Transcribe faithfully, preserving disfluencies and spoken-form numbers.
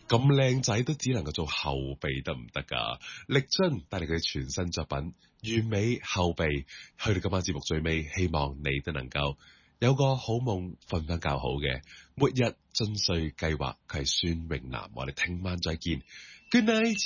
咁靚仔都只能夠做後備得唔得㗎？力臻帶嚟佢全新作品《完美後備》，去到今晚節目最尾，希望你都能夠有個好夢，瞓翻覺好嘅。末日盡歲計劃，佢係孫穎南，我哋聽晚再見，Good night。